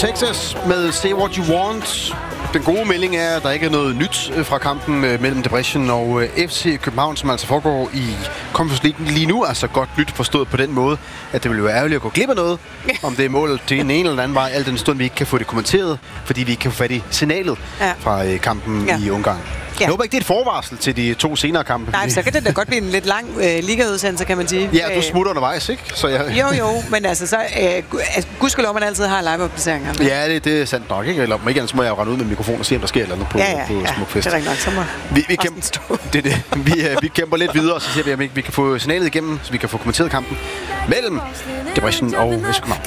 Texas med Say What You Want. Den gode melding er, at der ikke er noget nyt fra kampen mellem Debrecen og FC København, som altså foregår i Conference League lige nu. Altså godt nyt forstået på den måde, at det vil være ærgerligt at gå glip af noget, om det er målet til en eller anden vej, al den stund vi ikke kan få det kommenteret, fordi vi ikke kan få fat i signalet fra kampen i Ungarn. Jeg håber ikke, det er et forvarsel til de 2 senere kampe. Nej, så kan det da godt blive en lidt lang ligaudsendelse, kan man sige. Ja, du smutter undervejs, ikke? Så Jo, men altså, så gudskelov, man altid har live-opdateringer. Ja, det er sandt nok, ikke? Eller om ikke andet, så må jeg rende ud med mikrofonen og se, om der sker et eller andet på Smukfest. Det er rigtig nok, så må vi kæmper lidt videre, og så ser vi, om ikke vi kan få signalet igennem, så vi kan få kommenteret kampen mellem Debrecen og FC København.